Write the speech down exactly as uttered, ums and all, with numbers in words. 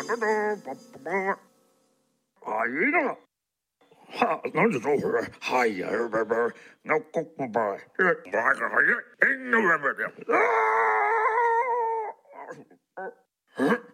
あ、いいな。は、なんでそうこれ。はい、やるべべ。なっこっこばい。え、ばいかはい、えんのべべで。ああ。